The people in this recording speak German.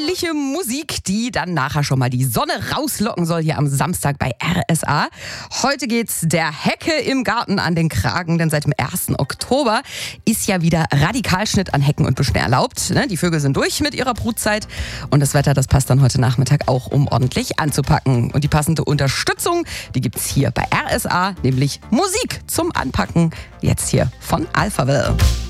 herrliche Musik, die dann nachher schon mal die Sonne rauslocken soll hier am Samstag bei RSA. Heute geht's der Hecke im Garten an den Kragen, denn seit dem 1. Oktober ist ja wieder Radikalschnitt an Hecken und Büschen erlaubt. Die Vögel sind durch mit ihrer Brutzeit und das Wetter, das passt dann heute Nachmittag auch, um ordentlich anzupacken. Und die passende Unterstützung, die gibt's hier bei RSA, nämlich Musik zum Anpacken, jetzt hier von Alphaville.